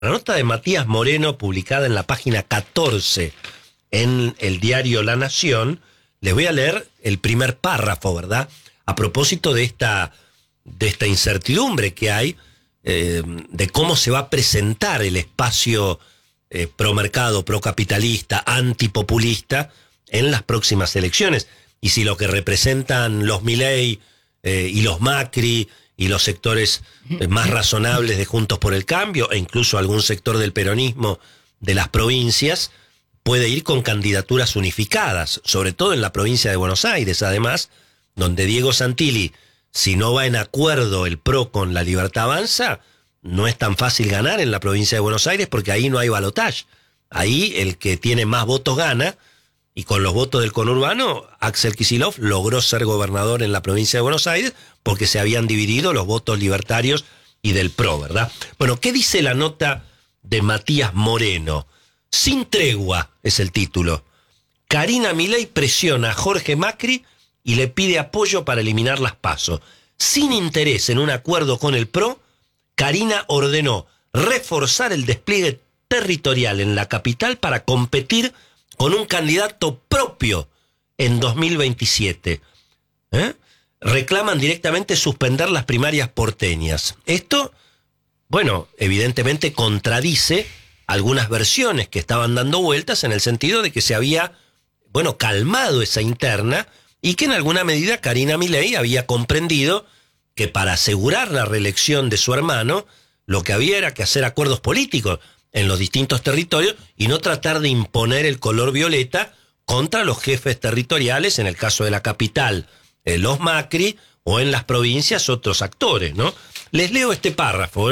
La nota de Matías Moreno, publicada en la página 14 en el diario La Nación. Les voy a leer el primer párrafo, ¿verdad? A propósito de esta incertidumbre que hay de cómo se va a presentar el espacio pro mercado, pro capitalista, antipopulista en las próximas elecciones. Y si lo que representan los Milei y los Macri y los sectores más razonables de Juntos por el Cambio, e incluso algún sector del peronismo de las provincias, puede ir con candidaturas unificadas, sobre todo en la provincia de Buenos Aires, además, donde Diego Santilli, si no va en acuerdo el PRO con La Libertad Avanza, no es tan fácil ganar en la provincia de Buenos Aires porque ahí no hay balotaje. Ahí el que tiene más votos gana, y con los votos del conurbano, Axel Kicillof logró ser gobernador en la provincia de Buenos Aires porque se habían dividido los votos libertarios y del PRO, ¿verdad? Bueno, ¿qué dice la nota de Matías Moreno? Sin tregua es el título. Karina Milei presiona a Jorge Macri y le pide apoyo para eliminar las PASO. Sin interés en un acuerdo con el PRO, Karina ordenó reforzar el despliegue territorial en la capital para competir con un candidato propio en 2027. Reclaman directamente suspender las primarias porteñas. Esto, bueno, evidentemente contradice algunas versiones que estaban dando vueltas en el sentido de que se había, bueno, calmado esa interna y que en alguna medida Karina Milei había comprendido que para asegurar la reelección de su hermano, lo que había era que hacer acuerdos políticos en los distintos territorios y no tratar de imponer el color violeta contra los jefes territoriales, en el caso de la capital, los Macri, o en las provincias otros actores, ¿no? Les leo este párrafo,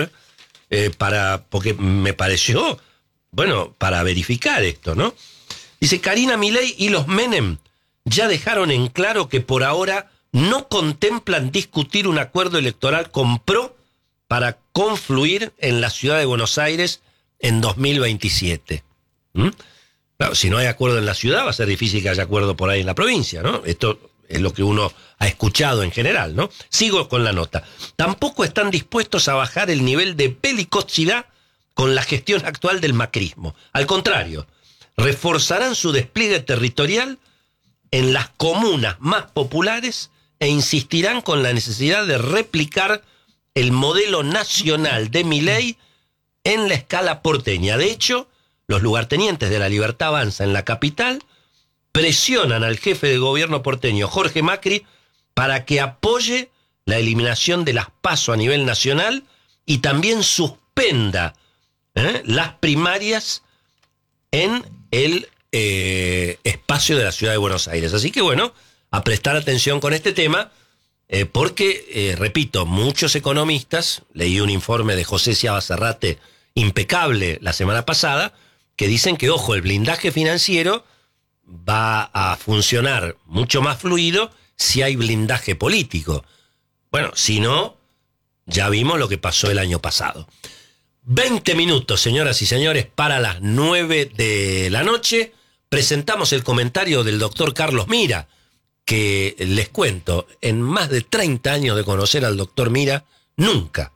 porque me pareció, bueno, para verificar esto, ¿no? Dice, Karina Milei y los Menem ya dejaron en claro que por ahora no contemplan discutir un acuerdo electoral con PRO para confluir en la ciudad de Buenos Aires en 2027. Claro, si no hay acuerdo en la ciudad, va a ser difícil que haya acuerdo por ahí en la provincia, ¿no? Esto es lo que uno ha escuchado en general, ¿no? Sigo con la nota. Tampoco están dispuestos a bajar el nivel de belicosidad con la gestión actual del macrismo. Al contrario, reforzarán su despliegue territorial en las comunas más populares e insistirán con la necesidad de replicar el modelo nacional de Milei en la escala porteña. De hecho, los lugartenientes de La Libertad Avanza en la capital presionan al jefe de gobierno porteño, Jorge Macri, para que apoye la eliminación de las PASO a nivel nacional y también suspenda las primarias en el espacio de la ciudad de Buenos Aires. Así que bueno, a prestar atención con este tema, porque, repito, muchos economistas, leí un informe de José Sciaba Serrate impecable la semana pasada, que dicen que, ojo, el blindaje financiero va a funcionar mucho más fluido si hay blindaje político. Bueno, si no, ya vimos lo que pasó el año pasado. 20 minutos, señoras y señores, para las 9 de la noche. Presentamos el comentario del doctor Carlos Mira, que les cuento, en más de 30 años de conocer al doctor Mira, nunca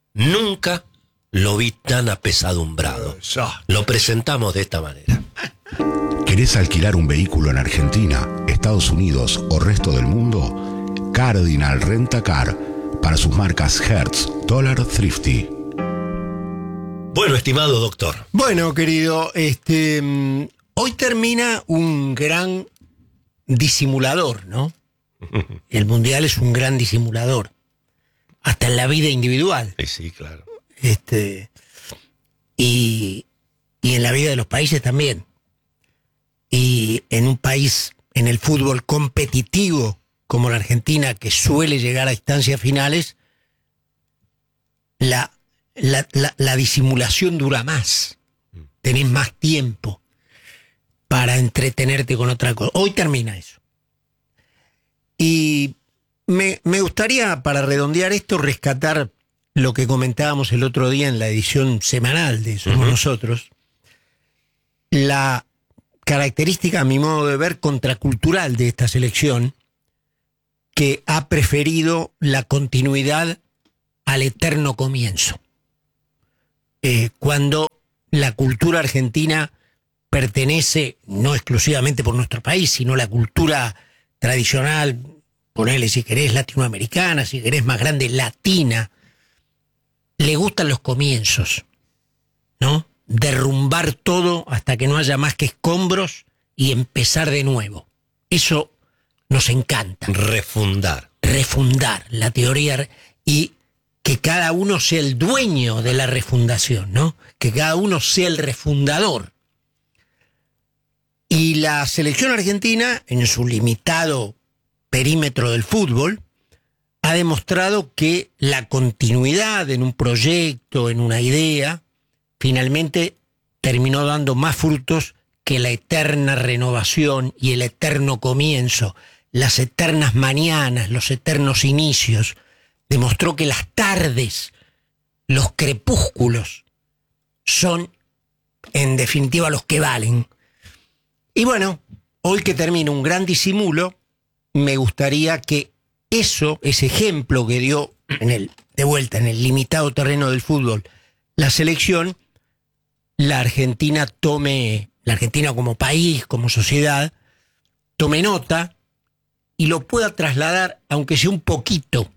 lo vi tan apesadumbrado. Lo presentamos de esta manera. ¿Querés alquilar un vehículo en Argentina, Estados Unidos o resto del mundo? Cardinal Rent-A-Car para sus marcas Hertz, Dollar, Thrifty. Bueno, estimado doctor. Bueno, querido, hoy termina un gran disimulador, ¿no? El Mundial es un gran disimulador, hasta en la vida individual. Sí, claro. Y en la vida de los países también. Y en un país, en el fútbol competitivo como la Argentina, que suele llegar a instancias finales, la disimulación dura más. Tenés más tiempo para entretenerte con otra cosa. Hoy termina eso. Y me gustaría, para redondear esto, rescatar lo que comentábamos el otro día en la edición semanal de Somos Nosotros. La característica, a mi modo de ver, contracultural de esta selección, que ha preferido la continuidad al eterno comienzo. cuando la cultura argentina pertenece, no exclusivamente por nuestro país, sino la cultura tradicional, ponele si querés latinoamericana, si querés más grande, latina, le gustan los comienzos, ¿no? Derrumbar todo hasta que no haya más que escombros y empezar de nuevo. Eso nos encanta. Refundar La teoría y que cada uno sea el dueño de la refundación, ¿no? Que cada uno sea el refundador. Y la selección argentina, en su limitado perímetro del fútbol, ha demostrado que la continuidad en un proyecto, en una idea, finalmente terminó dando más frutos que la eterna renovación y el eterno comienzo, las eternas mañanas, los eternos inicios. Demostró que las tardes, los crepúsculos, son en definitiva los que valen. Y bueno, hoy que termina un gran disimulo, me gustaría que ese ejemplo que dio de vuelta en el limitado terreno del fútbol, la selección, la Argentina como país, como sociedad, tome nota y lo pueda trasladar, aunque sea un poquito,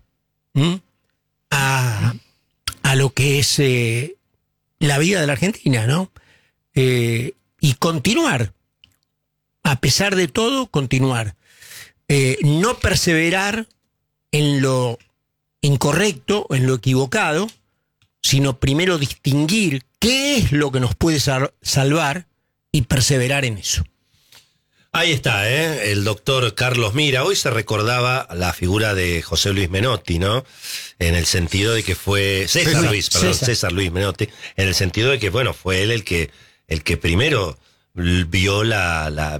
a lo que es la vida de la Argentina, ¿no? Y continuar, a pesar de todo, continuar. No perseverar en lo incorrecto, en lo equivocado, sino primero distinguir qué es lo que nos puede salvar y perseverar en eso. Ahí está, el doctor Carlos Mira. Hoy se recordaba la figura de José Luis Menotti, ¿no? En el sentido de que fue César Luis Menotti, en el sentido de que, bueno, fue él el que primero vio la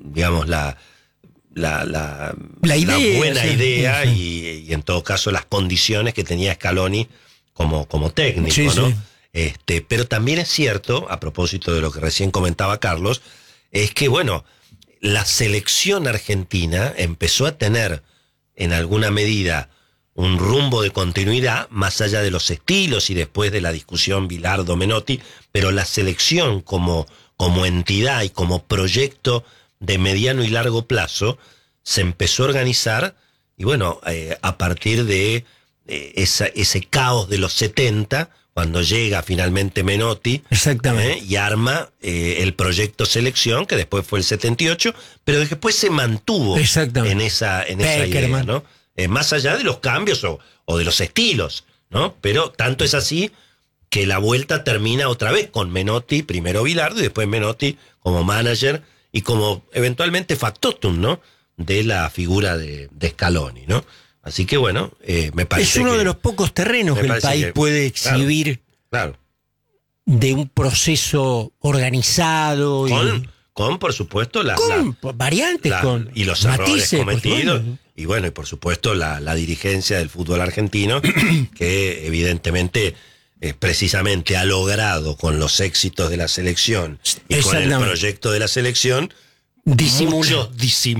buena idea y en todo caso las condiciones que tenía Scaloni como técnico, ¿no? Sí. Pero también es cierto, a propósito de lo que recién comentaba Carlos, es que, bueno, la selección argentina empezó a tener en alguna medida un rumbo de continuidad más allá de los estilos y después de la discusión Bilardo-Menotti, pero la selección como entidad y como proyecto de mediano y largo plazo se empezó a organizar y bueno, a partir de ese caos de los 70, cuando llega finalmente Menotti y arma el proyecto selección, que después fue el 78, pero después se mantuvo en esa idea, ¿no? Más allá de los cambios o de los estilos, ¿no? Pero tanto es así que la vuelta termina otra vez con Menotti, primero Bilardo y después Menotti como manager y como eventualmente factotum, ¿no? De la figura de Scaloni, ¿no? Así que bueno, me parece es uno de los pocos terrenos que el país puede exhibir claro. De un proceso organizado con por supuesto variantes, y los matices, errores cometidos y bueno, y por supuesto la dirigencia del fútbol argentino que evidentemente precisamente ha logrado con los éxitos de la selección y con el proyecto de la selección muchos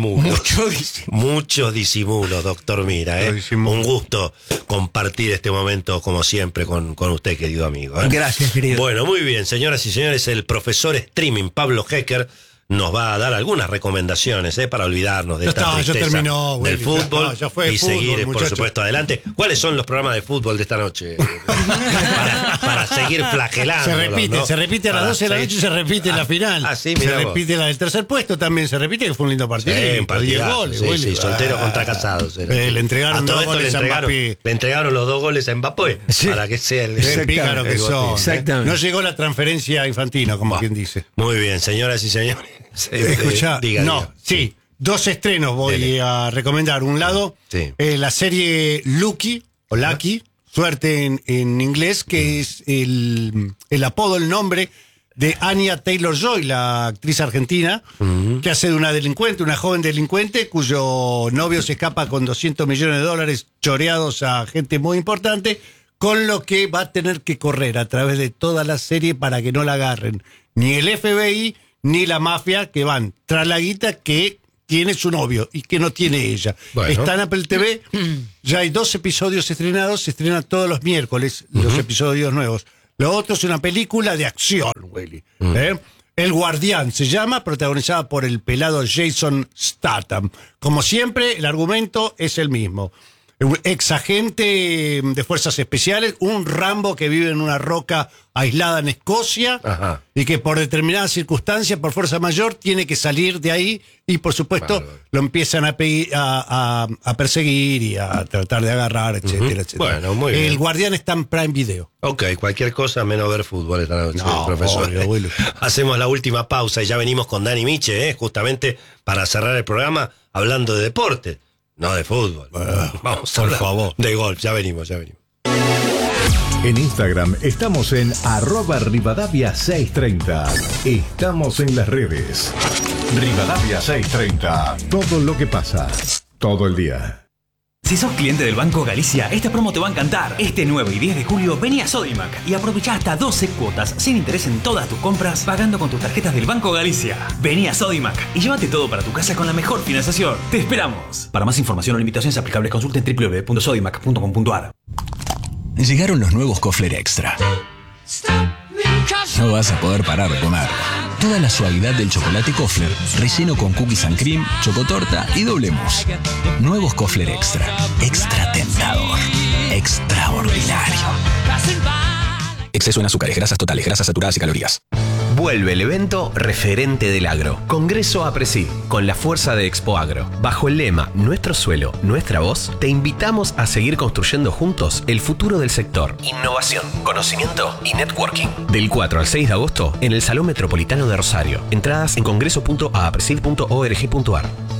disimulos, doctor Mira. Un gusto compartir este momento, como siempre, con usted, querido amigo. Gracias, querido. Bueno, muy bien, señoras y señores, el profesor streaming Pablo Hecker nos va a dar algunas recomendaciones para olvidarnos de esta tristeza del fútbol y seguir, por supuesto, adelante. ¿Cuáles son los programas de fútbol de esta noche? para seguir flagelando. Se repite a las 12 de la noche y se repite la final. Se repite la del tercer puesto también, se repite, que fue un lindo partido. 10 goles. Sí, solteros contra casados. Le entregaron 2 goles a Mbappé. Le entregaron los 2 goles a Mbappé para que sea el pícaro que son. No llegó la transferencia infantina, como quien dice. Muy bien, señoras y señores. Escuchá, sí, 2 estrenos voy a recomendar. Un lado, la serie Lucky, o Lucky, suerte en inglés, que es el apodo, el nombre de Anya Taylor-Joy, la actriz argentina, que hace de una joven delincuente cuyo novio se escapa con $200 millones choreados a gente muy importante, con lo que va a tener que correr a través de toda la serie para que no la agarren ni el FBI ni la mafia, que van tras la guita que tiene su novio y que no tiene ella. Bueno. Está en Apple TV, ya hay 2 episodios estrenados, se estrenan todos los miércoles los episodios nuevos. Lo otro es una película de acción, Willy. El Guardián se llama, protagonizada por el pelado Jason Statham. Como siempre, el argumento es el mismo. Ex agente de fuerzas especiales, un Rambo que vive en una roca aislada en Escocia. Ajá. Y que por determinadas circunstancias, por fuerza mayor, tiene que salir de ahí y por supuesto lo empiezan a perseguir y a tratar de agarrar, etcétera, etcétera. Bueno, muy bien. El Guardián está en Prime Video. Ok, cualquier cosa menos ver fútbol esta noche, profesor. Obvio. Hacemos la última pausa y ya venimos con Dani Miche, justamente para cerrar el programa hablando de deporte. No de fútbol. Vamos a hablar por favor de golf. Ya venimos. En Instagram estamos en @Rivadavia630. Estamos en las redes. Rivadavia630. Todo lo que pasa. Todo el día. Si sos cliente del Banco Galicia, esta promo te va a encantar. Este 9 y 10 de julio vení a Sodimac y aprovechá hasta 12 cuotas sin interés en todas tus compras pagando con tus tarjetas del Banco Galicia. Vení a Sodimac y llévate todo para tu casa con la mejor financiación. ¡Te esperamos! Para más información o limitaciones aplicables consulte en www.sodimac.com.ar. Llegaron los nuevos Kofler Extra. No vas a poder parar de comer. Toda la suavidad del chocolate Kofler, relleno con cookies and cream, chocotorta y doble mousse. Nuevos Kofler Extra. Extra tentador. Extraordinario. Exceso en azúcares, grasas totales, grasas saturadas y calorías. Vuelve el evento Referente del Agro. Congreso APRESID, con la fuerza de Expo Agro. Bajo el lema Nuestro suelo, nuestra voz, te invitamos a seguir construyendo juntos el futuro del sector. Innovación, conocimiento y networking. Del 4 al 6 de agosto en el Salón Metropolitano de Rosario. Entradas en congreso.aapresid.org.ar.